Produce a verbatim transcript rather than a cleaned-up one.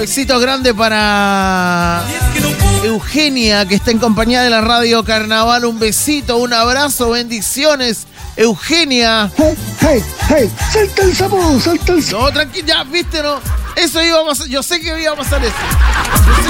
besito grande para Eugenia, que está en compañía de la Radio Carnaval. Un besito, un abrazo, bendiciones, Eugenia. Hey, hey, hey, salta el sapo, salta el sapo. No, tranquila, ya, viste, no. Eso iba a pasar, yo sé que iba a pasar eso.